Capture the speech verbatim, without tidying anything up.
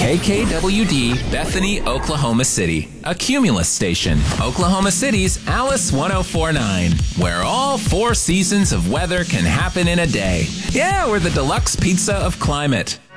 K K W D, Bethany, Oklahoma City, a Cumulus station, Oklahoma City's Alice one oh four point nine, where all four seasons of weather can happen in a day. Yeah, we're the deluxe pizza of climate.